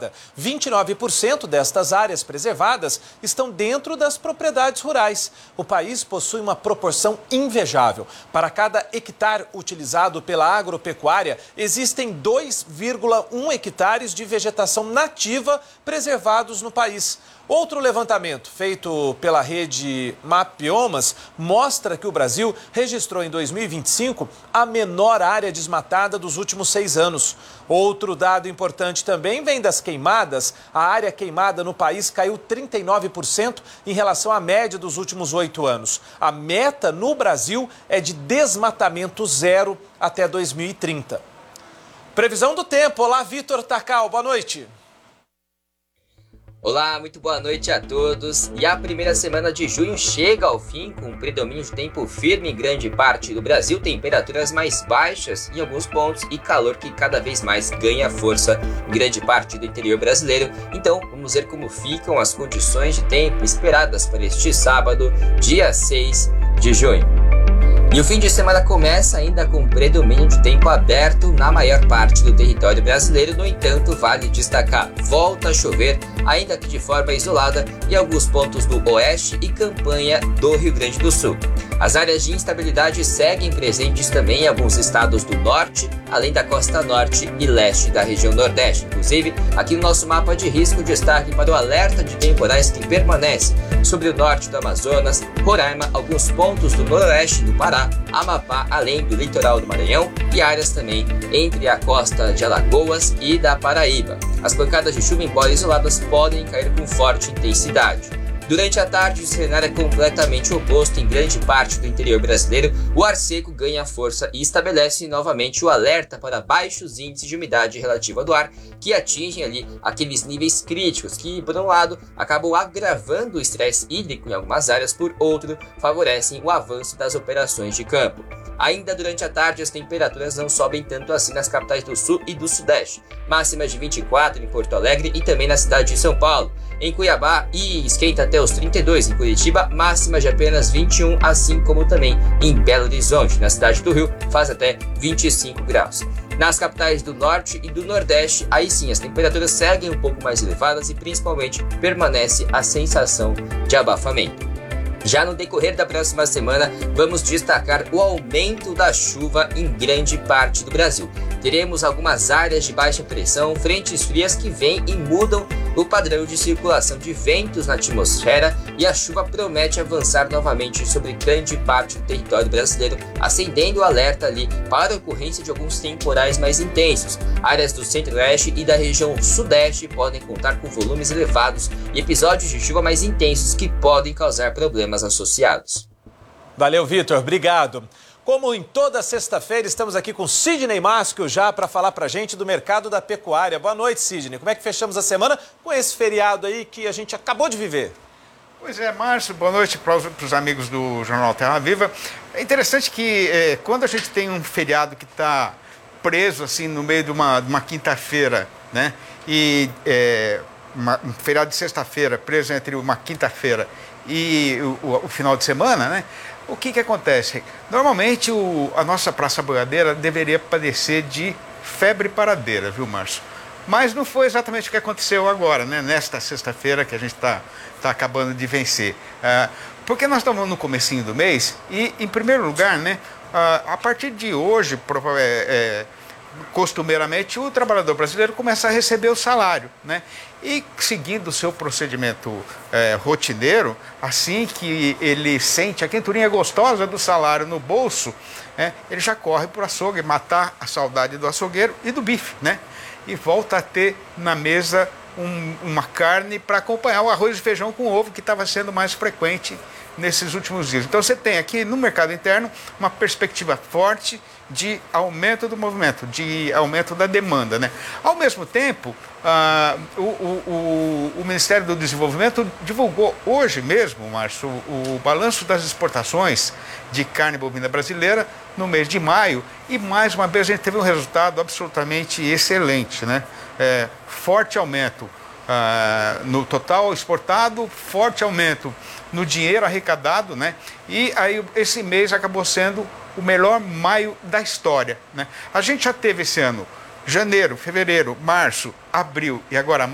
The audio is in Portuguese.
preservada. 29% destas áreas preservadas estão dentro das propriedades rurais. O país possui uma proporção invejável. Para cada hectare utilizado pela agropecuária, existem 2,1 hectares de vegetação nativa preservados no país. Outro levantamento feito pela rede Mapbiomas mostra que o Brasil registrou em 2025 a menor área desmatada dos últimos 6 anos. Outro dado importante também vem das queimadas. A área queimada no país caiu 39% em relação à média dos últimos 8 anos. A meta no Brasil é de desmatamento zero até 2030. Previsão do tempo. Olá, Vitor Tacal, boa noite. Olá, muito boa noite a todos. E a primeira semana de junho chega ao fim com um predomínio de tempo firme em grande parte do Brasil, temperaturas mais baixas em alguns pontos e calor que cada vez mais ganha força em grande parte do interior brasileiro. Então, vamos ver como ficam as condições de tempo esperadas para este sábado, dia 6 de junho. E o fim de semana começa ainda com predomínio de tempo aberto na maior parte do território brasileiro. No entanto, vale destacar, volta a chover, ainda que de forma isolada, em alguns pontos do oeste e campanha do Rio Grande do Sul. As áreas de instabilidade seguem presentes também em alguns estados do norte, além da costa norte e leste da região nordeste. Inclusive, aqui no nosso mapa de risco, destaque para o alerta de temporais que permanece sobre o norte do Amazonas, Roraima, alguns pontos do noroeste do Pará, Amapá, além do litoral do Maranhão e áreas também entre a costa de Alagoas e da Paraíba. As pancadas de chuva, embora isoladas, podem cair com forte intensidade. Durante a tarde, o cenário é completamente oposto em grande parte do interior brasileiro. O ar seco ganha força e estabelece novamente o alerta para baixos índices de umidade relativa do ar, que atingem ali aqueles níveis críticos que, por um lado, acabam agravando o estresse hídrico em algumas áreas, por outro, favorecem o avanço das operações de campo. Ainda durante a tarde, as temperaturas não sobem tanto assim nas capitais do sul e do sudeste. Máximas de 24 em Porto Alegre e também na cidade de São Paulo. Em Cuiabá, e esquenta até os 32 em Curitiba, máxima de apenas 21, assim como também em Belo Horizonte. Na cidade do Rio, faz até 25 graus. Nas capitais do norte e do nordeste, aí sim as temperaturas seguem um pouco mais elevadas e principalmente permanece a sensação de abafamento. Já no decorrer da próxima semana, vamos destacar o aumento da chuva em grande parte do Brasil. Teremos algumas áreas de baixa pressão, frentes frias que vêm e mudam o padrão de circulação de ventos na atmosfera, e a chuva promete avançar novamente sobre grande parte do território brasileiro, acendendo o alerta ali para a ocorrência de alguns temporais mais intensos. Áreas do centro-oeste e da região sudeste podem contar com volumes elevados e episódios de chuva mais intensos que podem causar problemas associados. Valeu, Vitor. Obrigado. Como em toda sexta-feira, estamos aqui com Sidney Maschio já para falar para a gente do mercado da pecuária. Boa noite, Sidney. Como é que fechamos a semana com esse feriado aí que a gente acabou de viver? Pois é, Márcio, boa noite para os amigos do Jornal Terra Viva. É interessante que quando a gente tem um feriado que está preso assim no meio de uma quinta-feira, né? E um feriado de sexta-feira preso entre uma quinta-feira e o final de semana, né? O que acontece? Normalmente a nossa praça boiadeira deveria padecer de febre paradeira, viu, Márcio? Mas não foi exatamente o que aconteceu agora, né? Nesta sexta-feira que a gente está acabando de vencer. Porque nós estamos no comecinho do mês e, em primeiro lugar, né, a partir de hoje, costumeiramente, o trabalhador brasileiro começa a receber o salário, né? E seguindo o seu procedimento rotineiro, assim que ele sente a quenturinha gostosa do salário no bolso, ele já corre para o açougue matar a saudade do açougueiro e do bife, né? E volta a ter na mesa uma carne para acompanhar o arroz e feijão com ovo, que estava sendo mais frequente nesses últimos dias. Então você tem aqui no mercado interno uma perspectiva forte de aumento do movimento, de aumento da demanda, né? Ao mesmo tempo, o Ministério do Desenvolvimento divulgou hoje mesmo, Márcio, o balanço das exportações de carne bovina brasileira no mês de maio, e mais uma vez a gente teve um resultado absolutamente excelente, né? Forte aumento no total exportado, forte aumento no dinheiro arrecadado, né? E aí esse mês acabou sendo o melhor maio da história, né? A gente já teve esse ano janeiro, fevereiro, março, abril e agora